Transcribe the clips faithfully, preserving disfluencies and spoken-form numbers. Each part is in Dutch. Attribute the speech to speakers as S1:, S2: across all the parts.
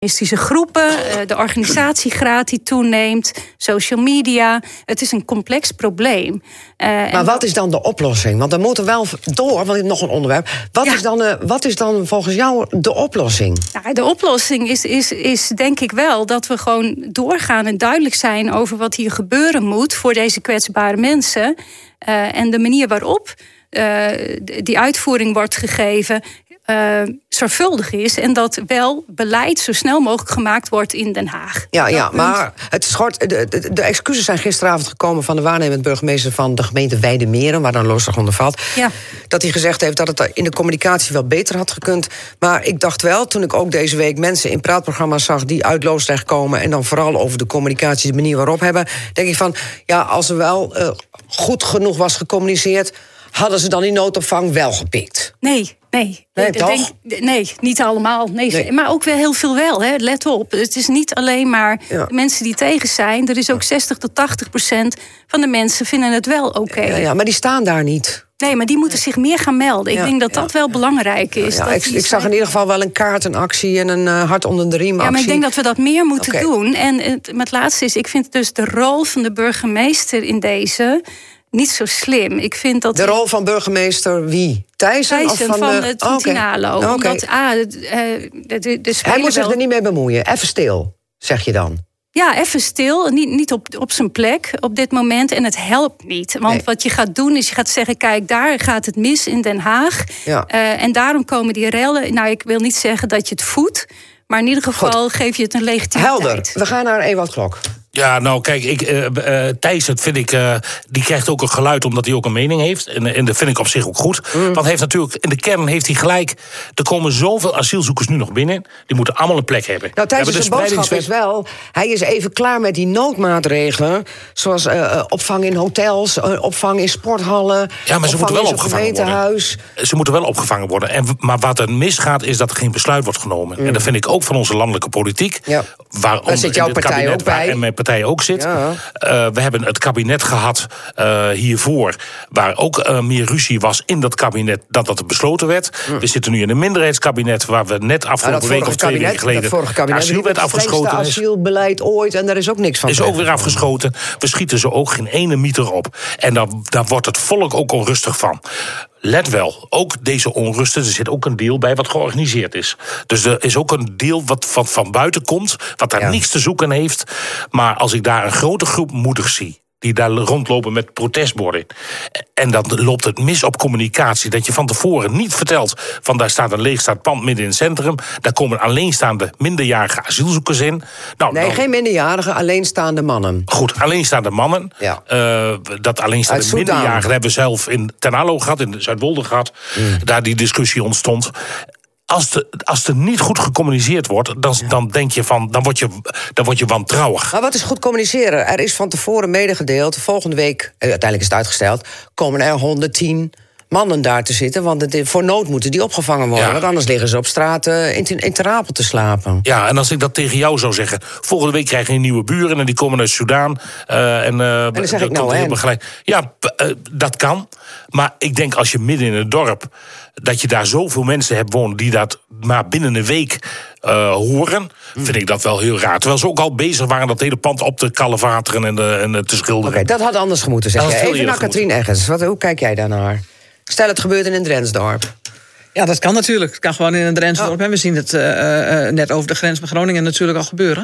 S1: groepen, de organisatiegraad die toeneemt, social media. Het is een complex probleem. Uh,
S2: maar wat is dan de oplossing? Want dan moeten we wel door, want ik nog een onderwerp. Wat, ja. is dan, uh, wat is dan volgens jou de oplossing?
S1: Nou, de oplossing is, is, is denk ik wel dat we gewoon doorgaan en duidelijk zijn over wat hier gebeuren moet voor deze kwetsbare mensen. Uh, en de manier waarop uh, die uitvoering wordt gegeven Uh, zorgvuldig is en dat wel beleid zo snel mogelijk gemaakt wordt in Den Haag.
S2: Ja, ja, maar het schort, de, de, de excuses zijn gisteravond gekomen van de waarnemend burgemeester van de gemeente Weidemeren, waar dan Loosdrecht onder valt. Ja. Dat hij gezegd heeft dat het in de communicatie wel beter had gekund. Maar ik dacht wel, toen ik ook deze week mensen in praatprogramma's zag die uit Loosdrecht komen en dan vooral over de communicatie, de manier waarop hebben, denk ik van, ja, als er wel uh, goed genoeg was gecommuniceerd, hadden ze dan die noodopvang wel gepikt?
S1: Nee. Nee,
S2: nee,
S1: nee, denk, nee, niet allemaal. Nee, nee. Maar ook wel heel veel wel. Hè. Let op, het is niet alleen maar ja. de mensen die tegen zijn. Er is ook zestig tot tachtig procent van de mensen vinden het wel oké. Okay.
S2: Ja, ja, maar die staan daar niet.
S1: Nee, maar die moeten zich meer gaan melden. Ik ja, denk dat dat ja. wel belangrijk is.
S2: Ja, ja,
S1: dat
S2: ik, ik zag in ieder geval wel een kaartenactie en een uh, hart onder de riem actie.
S1: Ja, maar ik denk dat we dat meer moeten okay. doen. En het, het laatste is, ik vind dus de rol van de burgemeester in deze niet zo slim. Ik vind dat
S2: de rol van burgemeester wie? Thijssen,
S1: Thijssen
S2: of van,
S1: van
S2: de...
S1: het van Tinalo.
S2: Okay.
S1: Omdat, ah, de, de, de, de
S2: Hij moet zich
S1: wel...
S2: er niet mee bemoeien. Even stil, zeg je dan.
S1: Ja, even stil. Niet, niet op, op zijn plek op dit moment. En het helpt niet. Want nee. wat je gaat doen is, je gaat zeggen, kijk, daar gaat het mis in Den Haag. Ja. Uh, en daarom komen die rellen. Nou, ik wil niet zeggen dat je het voedt. Maar in ieder geval Goed. geef je het een legitimiteit.
S2: Helder. We gaan naar Ewout Klok.
S3: Ja, nou kijk, ik, uh, uh, Thijs, dat vind ik, uh, die krijgt ook een geluid omdat hij ook een mening heeft. En, en dat vind ik op zich ook goed. Mm. Want hij heeft natuurlijk, in de kern heeft hij gelijk. Er komen zoveel asielzoekers nu nog binnen. Die moeten allemaal een plek hebben.
S2: Nou, Thijs, zijn boodschap is wel, hij is even klaar met die noodmaatregelen. Zoals uh, opvang in hotels, uh, opvang in sporthallen.
S3: Ja, maar ze moeten wel opgevangen worden. Ze moeten wel opgevangen worden. En, maar wat er misgaat is dat er geen besluit wordt genomen. Mm. En dat vind ik ook van onze landelijke politiek. Ja. Waar
S2: Daar zit jouw partij ook bij.
S3: En mijn partij ook zit. Ja. Uh, we hebben het kabinet gehad uh, hiervoor, waar ook uh, meer ruzie was in dat kabinet dan dat het besloten werd. Mm. We zitten nu in een minderheidskabinet waar we net afgelopen week of twee weken geleden
S2: dat vorige kabinet asiel werd afgeschoten. Het asielbeleid ooit en daar is ook niks van.
S3: Is ook weer afgeschoten. We schieten ze ook geen ene meter op. En daar, daar wordt het volk ook onrustig van. Let wel, ook deze onrusten, er zit ook een deel bij wat georganiseerd is. Dus er is ook een deel wat van, van buiten komt, wat daar ja. niks te zoeken heeft. Maar als ik daar een grote groep moedig zie, die daar rondlopen met protestborden, en dan loopt het mis op communicatie, dat je van tevoren niet vertelt van daar staat een leegstaand pand midden in het centrum, daar komen alleenstaande minderjarige asielzoekers in. Nou,
S2: nee,
S3: dan...
S2: geen minderjarige, alleenstaande mannen.
S3: Goed, alleenstaande mannen. Ja. Uh, dat alleenstaande minderjarigen hebben we zelf in Ten Alo gehad, in Zuidwolde gehad, mm. daar die discussie ontstond. Als, de, als er niet goed gecommuniceerd wordt, dan, dan denk je van, dan word je, dan word je wantrouwig.
S2: Maar wat is goed communiceren? Er is van tevoren medegedeeld, volgende week, uiteindelijk is het uitgesteld, komen er honderdtien mannen daar te zitten, want het, voor nood moeten die opgevangen worden. Ja. Want anders liggen ze op straat uh, in, in Ter Apel te slapen.
S3: Ja, en als ik dat tegen jou zou zeggen, volgende week krijg je nieuwe buren en die komen uit Soudaan. Uh, en, uh,
S2: en dan zeg ik nou, hè?
S3: Gelijk. Ja, uh, dat kan. Maar ik denk als je midden in het dorp, dat je daar zoveel mensen hebt wonen die dat maar binnen een week uh, horen, mm. vind ik dat wel heel raar. Terwijl ze ook al bezig waren dat hele pand op te kalfateren en, de, en te schilderen.
S2: Oké, okay, dat had anders gemoeten, zeg je. Even naar Katrien Eggens. Wat, hoe kijk jij daarnaar? Stel, het gebeurt in een Drensdorp.
S4: Ja, dat kan natuurlijk. Het kan gewoon in een Drensdorp. Oh. En we zien het uh, uh, net over de grens met Groningen natuurlijk al gebeuren.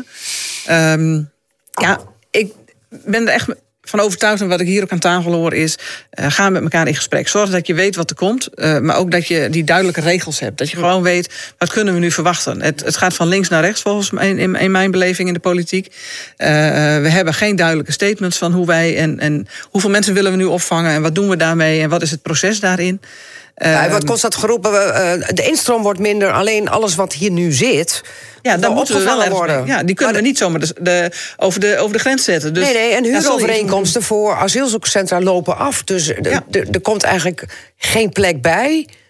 S4: Um, ja, ik ben er echt van overtuigd, en wat ik hier ook aan tafel hoor, is uh, ga met elkaar in gesprek. Zorg dat je weet wat er komt, uh, maar ook dat je die duidelijke regels hebt. Dat je gewoon weet, wat kunnen we nu verwachten? Het, het gaat van links naar rechts, volgens mij, in, in mijn beleving in de politiek. Uh, we hebben geen duidelijke statements van hoe wij en, en hoeveel mensen willen we nu opvangen en wat doen we daarmee en wat is het proces daarin.
S2: Ja, er wordt constant geroepen, uh, de instroom wordt minder, alleen alles wat hier nu zit,
S4: ja, dan moeten we wel worden. Ja, die kunnen maar we niet zomaar de, de, over, de, over de grens zetten. Dus,
S2: nee, nee, en huurovereenkomsten voor asielzoekerscentra lopen af. Dus er ja. komt eigenlijk geen plek bij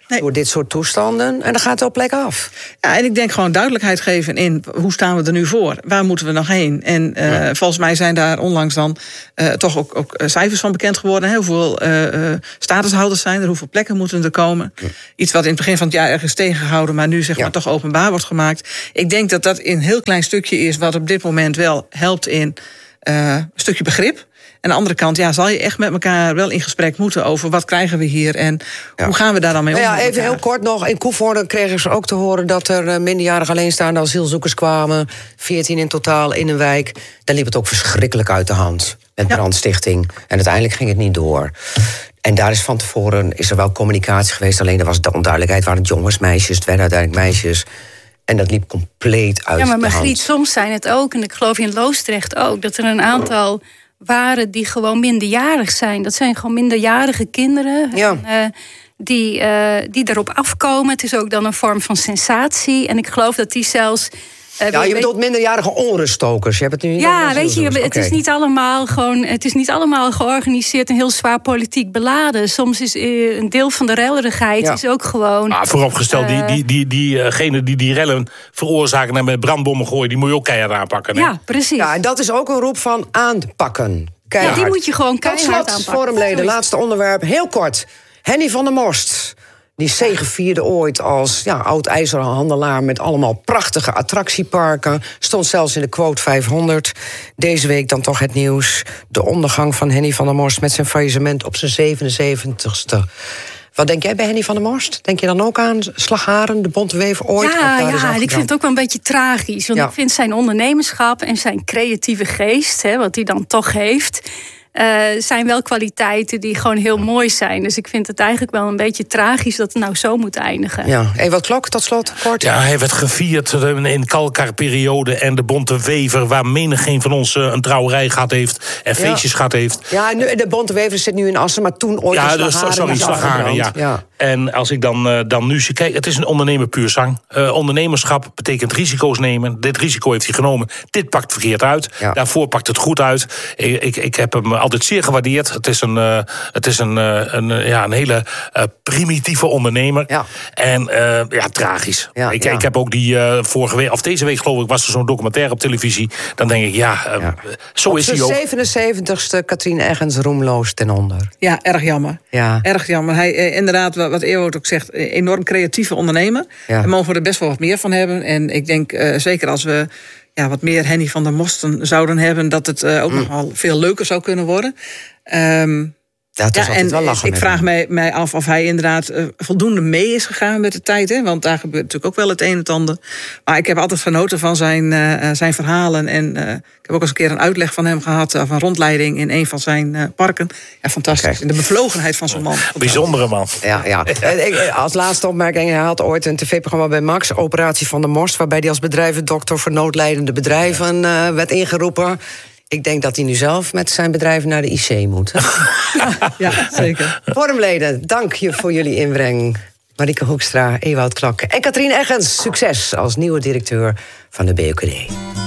S4: Nee.
S2: Door dit soort toestanden. En dan gaat het op plek af.
S4: Ja, en ik denk gewoon duidelijkheid geven in hoe staan we er nu voor? Waar moeten we nog heen? En uh, ja. volgens mij zijn daar onlangs dan uh, toch ook, ook cijfers van bekend geworden. Hè? Hoeveel uh, uh, statushouders zijn er? Hoeveel plekken moeten er komen? Ja. Iets wat in het begin van het jaar ergens tegengehouden, maar nu zeg maar ja. toch openbaar wordt gemaakt. Ik denk dat dat een heel klein stukje is wat op dit moment wel helpt in uh, een stukje begrip. En aan de andere kant, ja, zal je echt met elkaar wel in gesprek moeten over wat krijgen we hier en ja. hoe gaan we daar dan mee om?
S2: Nou ja, even heel kort nog. In Koevoorde kregen ze ook te horen dat er uh, minderjarig alleenstaande asielzoekers kwamen. veertien in totaal in een wijk. Daar liep het ook verschrikkelijk uit de hand. Met ja. brandstichting. En uiteindelijk ging het niet door. En daar is van tevoren is er wel communicatie geweest. Alleen er was de onduidelijkheid. Waren het jongens, meisjes? Het werden uiteindelijk meisjes. En dat liep compleet uit de hand.
S1: Ja, maar Margriet, soms zijn het ook, en ik geloof in Loosdrecht ook, dat er een aantal waren die gewoon minderjarig zijn. Dat zijn gewoon minderjarige kinderen.
S2: Ja.
S1: En, uh, die, uh, die erop afkomen. Het is ook dan een vorm van sensatie. En ik geloof dat die zelfs... Uh,
S2: ja, je bedoelt minderjarige onruststokers. Je hebt het nu
S1: ja, weet je, het okay. is niet allemaal gewoon, het is niet allemaal georganiseerd en heel zwaar politiek beladen. Soms is uh, een deel van de rellerigheid ja. is ook gewoon.
S3: Maar vooropgesteld, uh, die, die, die, diegenen die die rellen veroorzaken en met brandbommen gooien, die moet je ook keihard aanpakken. Hè?
S1: Ja, precies.
S2: Ja, en dat is ook een roep van aanpakken.
S1: Ja, die moet je gewoon keihard aanpakken.
S2: Tot slot, forumleden, laatste onderwerp, heel kort. Henny van der Most. Die zegevierde ooit als ja, oud-ijzerhandelaar met allemaal prachtige attractieparken. Stond zelfs in de quote vijfhonderd. Deze week dan toch het nieuws. De ondergang van Henny van der Most met zijn faillissement op zijn zevenenzeventigste. Wat denk jij bij Henny van der Most? Denk je dan ook aan Slagharen, de Bontewever ooit?
S1: Ja, ja ik vind het ook wel een beetje tragisch. Want ja. ik vind zijn ondernemerschap en zijn creatieve geest, hè, wat hij dan toch heeft, Uh, zijn wel kwaliteiten die gewoon heel mooi zijn. Dus ik vind het eigenlijk wel een beetje tragisch dat het nou zo moet eindigen.
S2: Ja, Ewald Klok, tot slot, kort.
S3: Ja, hij werd gevierd in Kalkarperiode en de Bontewever, waar menigeen van ons een trouwerij gehad heeft en feestjes ja. gehad heeft.
S2: Ja, nu, de Bontewever zit nu in Assen, maar toen ooit
S3: ja,
S2: in Slagharen.
S3: Dus, sorry, Slagharen, ja. ja. En als ik dan, uh, dan nu zie, kijk, het is een ondernemer puur zang. Uh, ondernemerschap betekent risico's nemen. Dit risico heeft hij genomen. Dit pakt verkeerd uit. Ja. Daarvoor pakt het goed uit. Ik, ik, ik heb hem altijd zeer gewaardeerd. Het is een, uh, het is een, uh, een, uh, ja, een hele uh, primitieve ondernemer. Ja. En uh, ja, tragisch. Ja, ik, ja. ik heb ook die uh, vorige week, of deze week geloof ik, was er zo'n documentaire op televisie. Dan denk ik, ja, uh, ja. zo
S2: op
S3: is hij ook.
S2: Op zijn zevenenzeventigste, Katrien Eggens, roemloos ten onder.
S4: Ja, erg jammer. Ja. Erg jammer. Hij, uh, inderdaad, wat Ewout ook zegt, enorm creatieve ondernemer. Ja. Daar mogen we er best wel wat meer van hebben. En ik denk, uh, zeker als we ja, wat meer Henny van der Mosten zouden hebben, dat het uh, ook mm. nog wel veel leuker zou kunnen worden. Um,
S2: Ja, het is ja, en wel lachen
S4: ik vraag mij, mij af of hij inderdaad uh, voldoende mee is gegaan met de tijd. Hè? Want daar gebeurt natuurlijk ook wel het een en het ander. Maar ik heb altijd genoten van zijn, uh, zijn verhalen. En uh, ik heb ook eens een keer een uitleg van hem gehad, uh, van rondleiding in een van zijn uh, parken. Ja, fantastisch. Okay. En de bevlogenheid van zo'n man.
S3: Bijzondere man.
S2: Ja, ja. Als laatste opmerking, hij had ooit een tv-programma bij Max, Operatie van der Most, waarbij hij als bedrijvendokter voor noodlijdende bedrijven uh, werd ingeroepen. Ik denk dat hij nu zelf met zijn bedrijf naar de I C moet.
S4: Ja, zeker.
S2: Forumleden, dank je voor jullie inbreng. Marieke Hoekstra, Ewout Klok en Katrien Eggens. Succes als nieuwe directeur van de B O K D.